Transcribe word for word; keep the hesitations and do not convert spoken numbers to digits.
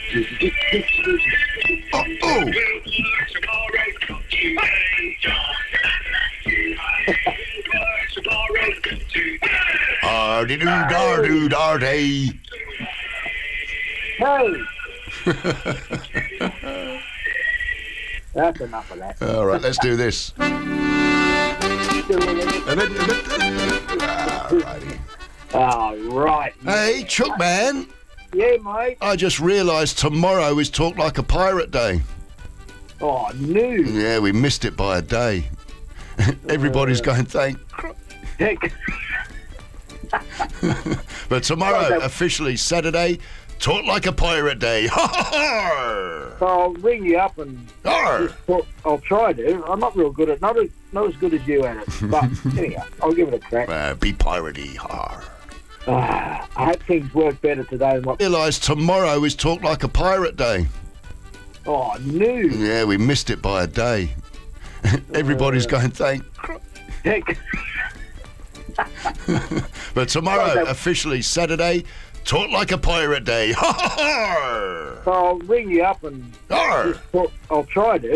Oh, oh. Ardy-doo-dar-doo-dar-day. Hey! That's enough of that. All right, let's do this. Alrighty. Oh, right. Hey, Chook man. Yeah, mate. I just realised tomorrow is Talk Like a Pirate Day. Oh, new. Yeah, we missed it by a day. Everybody's going, thank Heck. But tomorrow, officially Saturday, Talk Like a Pirate Day. Ha ha ha! So I'll ring you up and Arr. just talk, I'll try to. I'm not real good at not as not as good as you at it, but anyhow, I'll give it a crack. Uh, be piratey. Har. Ah, I hope things work better today than what. Realise tomorrow is Talk Like a Pirate Day. Oh, new. Yeah, we missed it by a day. Everybody's going, thank Heck. But tomorrow, officially Saturday, Talk Like a Pirate Day. Ha ha ha! So I'll ring you up and Arr. just talk, I'll try to.